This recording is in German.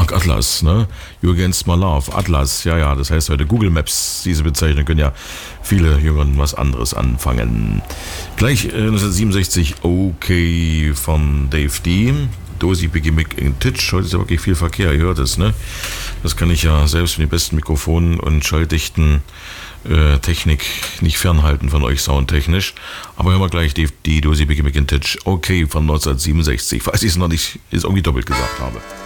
Dark Atlas, ne? You Against My Love, Atlas, ja, das heißt heute Google Maps, diese Bezeichnung können ja viele Jüngeren was anderes anfangen. Gleich 1967 Okay von Dave D. Dosi Bigimick in Titch, heute ist ja wirklich viel Verkehr, ihr hört es, ne? Das kann ich ja selbst mit den besten Mikrofonen und schalldichten Technik nicht fernhalten von euch soundtechnisch. Aber hören wir gleich die Dosi Bigimick in Titch, Okay von 1967, falls ich es noch nicht irgendwie doppelt gesagt habe.